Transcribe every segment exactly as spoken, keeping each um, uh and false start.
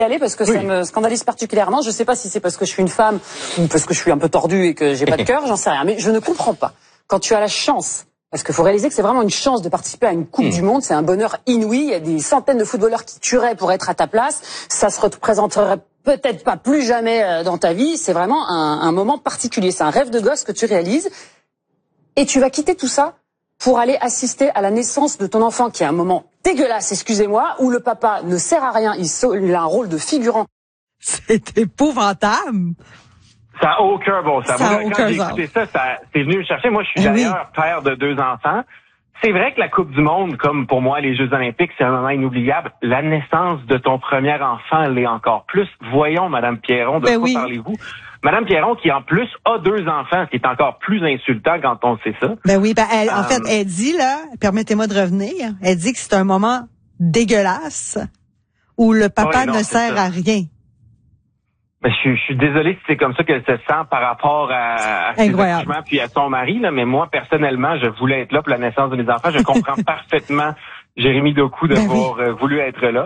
aller parce que oui. ça me scandalise particulièrement. Je ne sais pas si c'est parce que je suis une femme ou parce que je suis un peu tordue et que j'ai pas de cœur, j'en sais rien. Mais je ne comprends pas. Quand tu as la chance, parce qu'il faut réaliser que c'est vraiment une chance de participer à une Coupe mmh. du Monde, c'est un bonheur inouï. Il y a des centaines de footballeurs qui tueraient pour être à ta place. Ça se représenterait peut-être pas plus jamais dans ta vie. C'est vraiment un, un moment particulier. C'est un rêve de gosse que tu réalises. Et tu vas quitter tout ça pour aller assister à la naissance de ton enfant, qui est un moment dégueulasse, excusez-moi, où le papa ne sert à rien, il, so- il a un rôle de figurant. C'est épouvantable. Ça n'a aucun bon sens. Ça Moi, a quand aucun j'ai sens. écouté ça, ça c'est venu me chercher. Moi, je suis eh d'ailleurs oui. père de deux enfants. C'est vrai que la Coupe du Monde, comme pour moi, les Jeux Olympiques, c'est un moment inoubliable. La naissance de ton premier enfant l'est encore plus. Voyons, Madame Pierron, de ben quoi oui. parlez-vous? Madame Pierron, qui en plus a deux enfants, ce qui est encore plus insultant quand on sait ça. Ben oui, ben elle, euh, en fait, elle dit, là, permettez-moi de revenir, elle dit que c'est un moment dégueulasse où le papa oui, non, ne sert ça. à rien. Ben, je, je suis désolé si c'est comme ça qu'elle se sent par rapport à, à ses accouchements puis à son mari, là, mais moi, personnellement, je voulais être là pour la naissance de mes enfants. Je comprends parfaitement Jérémie Doku d'avoir ben oui. voulu être là.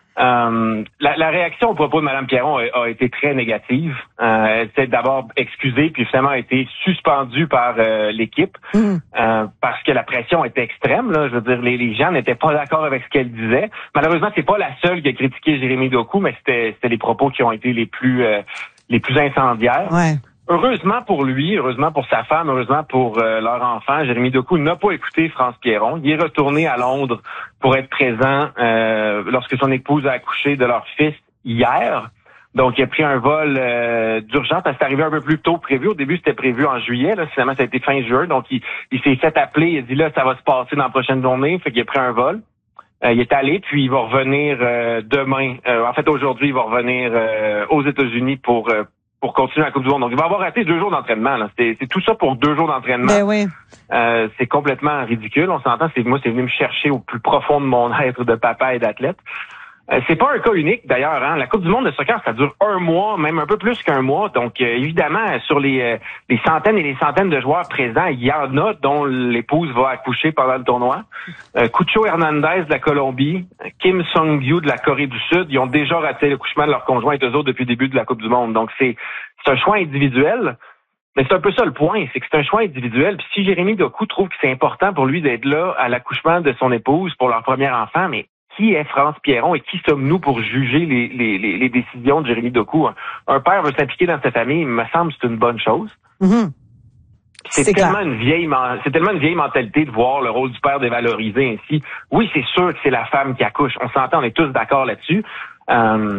Euh, la, la réaction au propos de Mme Pierron a, a été très négative. Euh, elle s'est d'abord excusée, puis finalement a été suspendue par euh, l'équipe mmh. euh, parce que la pression était extrême. Là. Je veux dire, les, les gens n'étaient pas d'accord avec ce qu'elle disait. Malheureusement, c'est pas la seule qui a critiqué Jérémie Doku, mais c'était, c'était les propos qui ont été les plus euh, les plus incendiaires. Ouais. Heureusement pour lui, heureusement pour sa femme, heureusement pour euh, leur enfant, Jérémie Doku n'a pas écouté France Pierron. Il est retourné à Londres pour être présent euh, lorsque son épouse a accouché de leur fils hier. Donc, il a pris un vol euh, d'urgence. Ça s'est arrivé un peu plus tôt prévu. Au début, c'était prévu en juillet. Là, finalement, ça a été fin juin. Donc, il, il s'est fait appeler. Il a dit là, ça va se passer dans la prochaine journée. Fait qu'il a pris un vol. Euh, il est allé, puis il va revenir euh, demain. Euh, en fait, aujourd'hui, il va revenir euh, aux États-Unis pour euh, pour continuer la Coupe du Monde. Donc, il va avoir raté deux jours d'entraînement. Là. C'est, c'est tout ça pour deux jours d'entraînement. Ben oui. Euh, c'est complètement ridicule. On s'entend, c'est moi, c'est venu me chercher au plus profond de mon être de papa et d'athlète. Euh, c'est pas un cas unique, d'ailleurs. Hein. La Coupe du monde de soccer, ça dure un mois, même un peu plus qu'un mois. Donc, euh, évidemment, sur les, euh, les centaines et les centaines de joueurs présents, il y en a dont l'épouse va accoucher pendant le tournoi. Euh, Cucho Hernandez de la Colombie, Kim Sung-gyu de la Corée du Sud, ils ont déjà raté l'accouchement de leur conjoint et eux autres depuis le début de la Coupe du monde. Donc, c'est, c'est un choix individuel. Mais c'est un peu ça le point, c'est que c'est un choix individuel. Puis si Jérémie Doku trouve que c'est important pour lui d'être là à l'accouchement de son épouse pour leur premier enfant, mais qui est France Pierron et qui sommes-nous pour juger les, les, les, les décisions de Jérémie Doku? Un père veut s'impliquer dans sa famille, il me semble que c'est une bonne chose. Mm-hmm. C'est, c'est tellement une vieille, c'est tellement une vieille mentalité de voir le rôle du père dévalorisé ainsi. Oui, c'est sûr que c'est la femme qui accouche. On s'entend, on est tous d'accord là-dessus. Euh,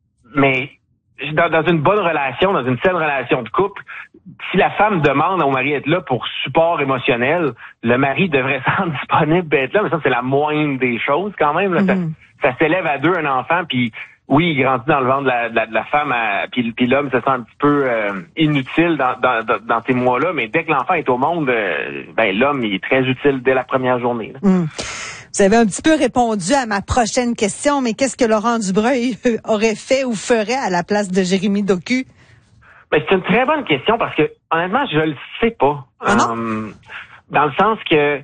mais dans, dans une bonne relation, dans une saine relation de couple, si la femme demande au mari d'être là pour support émotionnel, le mari devrait se rendre disponible d'être là, mais ça, c'est la moindre des choses quand même. Là. Mm-hmm. Ça, ça s'élève à deux, un enfant, puis oui, il grandit dans le ventre de la, de la, de la femme, à, puis, puis l'homme se sent un petit peu euh, inutile dans, dans, dans, dans ces mois-là, mais dès que l'enfant est au monde, euh, ben l'homme, il est très utile dès la première journée. Là. Mm. Vous avez un petit peu répondu à ma prochaine question, mais qu'est-ce que Laurent Dubreuil aurait fait ou ferait à la place de Jérémie Doku? Ben, c'est une très bonne question parce que, honnêtement, je le sais pas. Ah non? Euh, dans le sens que,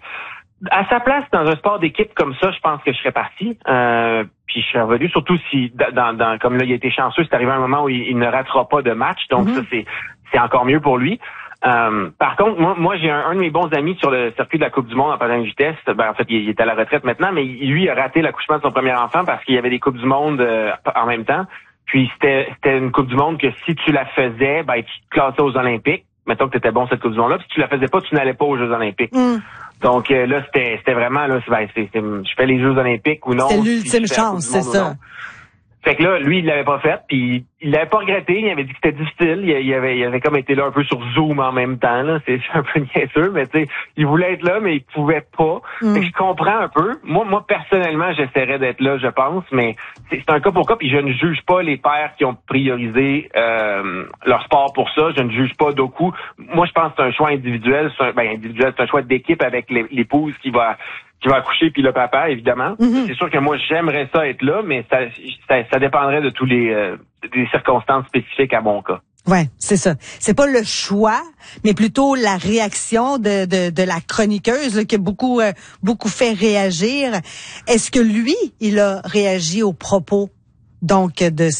à sa place, dans un sport d'équipe comme ça, je pense que je serais parti. Euh, puis je serais revenu, surtout si, dans, dans, comme là, il a été chanceux, c'est arrivé un moment où il, il ne ratera pas de match. Donc, mm-hmm. ça, c'est, c'est encore mieux pour lui. Euh, par contre, moi, moi j'ai un, un de mes bons amis sur le circuit de la Coupe du monde en patin de vitesse. Ben, en fait, il, il est à la retraite maintenant, mais lui, il a raté l'accouchement de son premier enfant parce qu'il y avait des Coupes du monde euh, en même temps. Puis c'était, c'était une Coupe du monde que si tu la faisais, ben, tu te classais aux Olympiques. Mettons que tu étais bon cette Coupe du monde-là. Puis si tu la faisais pas, tu n'allais pas aux Jeux Olympiques. Mm. Donc euh, là, c'était, c'était vraiment, là, c'est, ben, c'est, c'est, je fais les Jeux Olympiques ou non. C'était l'ultime si chance, c'est ça. Fait que là, lui, il l'avait pas fait, puis il l'avait pas regretté, il avait dit que c'était difficile, il, il avait il avait comme été là un peu sur Zoom en même temps, là, c'est un peu niaiseux, mais tu sais, il voulait être là, mais il pouvait pas. Mm. Fait que je comprends un peu. Moi, moi personnellement, j'essaierais d'être là, je pense, mais c'est, c'est un cas pour cas, puis je ne juge pas les pères qui ont priorisé euh, leur sport pour ça, je ne juge pas Doku. Moi, je pense que c'est un choix individuel, c'est un, ben individuel, c'est un choix d'équipe avec l'épouse qui va qui va accoucher, puis le papa, évidemment. Mm-hmm. C'est sûr que moi, j'aimerais ça être là, mais ça, ça, ça dépendrait de tous les euh, des circonstances spécifiques à mon cas. Ouais, c'est ça. C'est pas le choix, mais plutôt la réaction de de, de la chroniqueuse là, qui a beaucoup euh, beaucoup fait réagir. Est-ce que lui, il a réagi aux propos donc de